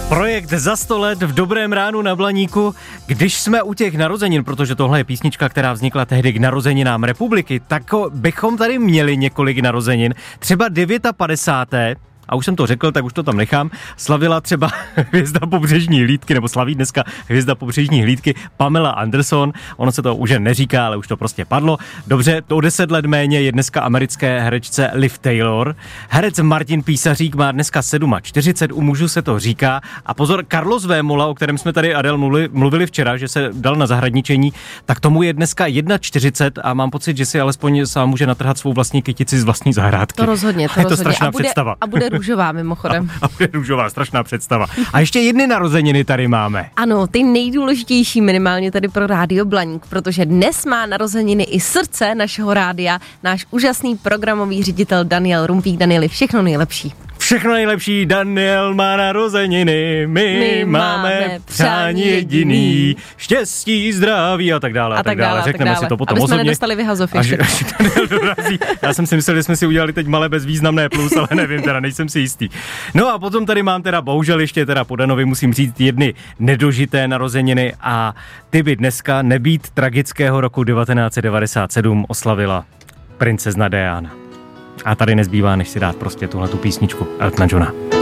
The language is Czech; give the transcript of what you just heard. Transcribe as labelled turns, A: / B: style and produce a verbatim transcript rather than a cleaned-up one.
A: Projekt za sto let v Dobrém ránu na Blaníku. Když jsme u těch narozenin, protože tohle je písnička, která vznikla tehdy k narozeninám republiky, tak bychom tady měli několik narozenin. Třeba padesát devět a už jsem to řekl, tak už to tam nechám, slavila třeba hvězda pobřežní hlídky, nebo slaví dneska hvězda pobřežní hlídky Pamela Anderson. Ono se to už neříká, ale už to prostě padlo. Dobře, to o deset let méně je dneska americké herečce Liv Taylor. Herec Martin Písařík má dneska čtyřicet sedm, u mužů se to říká. A pozor, Carlos Vémola, o kterém jsme tady, Adel, mluvili, mluvili včera, že se dal na zahradničení, tak tomu je dneska čtyřicet jedna a mám pocit, že si alespoň sám může natrhat svou vlastní kytici z vlastní zahrádky.
B: To rozhodně, to
A: je to
B: rozhodně.
A: strašná
B: a bude,
A: představa.
B: A bude růžová mimochodem.
A: A, a bude růžová, strašná představa. A ještě jedny narozeniny tady máme.
B: Ano, ty nejdůležitější minimálně tady pro Rádio Blaník, protože dnes má narozeniny i srdce našeho rádia, náš úžasný programový ředitel Daniel Rumpík. Danieli, všechno nejlepší.
A: Všechno nejlepší, Daniel má narozeniny, my, my máme, máme přání jediný, štěstí, zdraví a tak dále a, a tak dále. dále. Řekneme dále. si to potom
B: osobně.
A: Aby
B: jsme nedostali vyhazov ještě.
A: Až, až Daniel dorazí. Já jsem si myslel, že jsme si udělali teď malé bezvýznamné plus, ale nevím, teda nejsem si jistý. No a potom tady mám teda, bohužel ještě teda po Danovi musím říct jedny nedožité narozeniny a ty by dneska nebýt tragického roku devatenáct set devadesát sedm oslavila princezna Diana. A tady nezbývá, než si dát prostě tuhletu písničku Eltona Johna.